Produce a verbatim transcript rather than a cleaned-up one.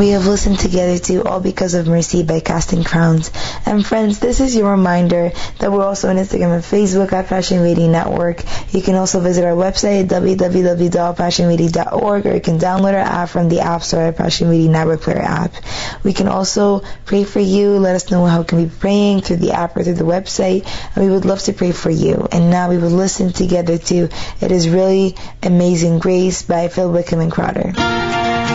we have listened together to All Because of Mercy by Casting Crowns. And friends, this is your reminder that we're also on Instagram and Facebook at Passion Radio Network. You can also visit our website at w w w dot passion radio dot org, or you can download our app from the App Store at Passion Radio Network Player app. We can also pray for you. Let us know how can we be praying through the app or through the website, and we would love to pray for you. And now we will listen together to It Is Really Amazing Grace by Phil Wickham and Crowder.